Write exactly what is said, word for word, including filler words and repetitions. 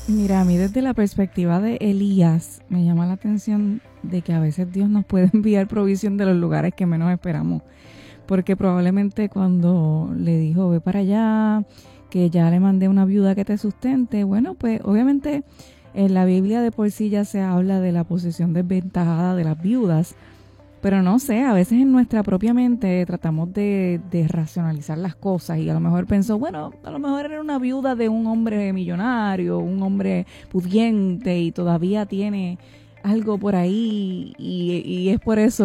Mira, a mí desde la perspectiva de Elías me llama la atención de que a veces Dios nos puede enviar provisión de los lugares que menos esperamos, porque probablemente cuando le dijo ve para allá, que ya le mandé una viuda que te sustente, bueno, pues obviamente en la Biblia de por sí ya se habla de la posición desventajada de las viudas, pero no sé, a veces en nuestra propia mente tratamos de, de racionalizar las cosas y a lo mejor pensó, bueno, a lo mejor era una viuda de un hombre millonario, un hombre pudiente y todavía tiene algo por ahí y, y es por eso